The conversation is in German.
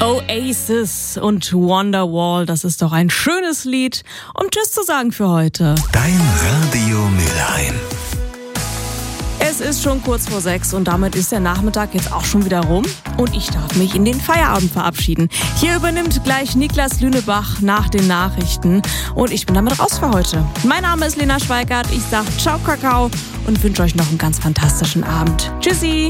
Oasis und Wonderwall, das ist doch ein schönes Lied, um Tschüss zu sagen für heute. Dein Radio Mülheim. Es ist schon kurz vor 6 und damit ist der Nachmittag jetzt auch schon wieder rum und ich darf mich in den Feierabend verabschieden. Hier übernimmt gleich Niklas Lünebach nach den Nachrichten und ich bin damit raus für heute. Mein Name ist Lena Schweikart, ich sag Ciao Kakao und wünsche euch noch einen ganz fantastischen Abend. Tschüssi!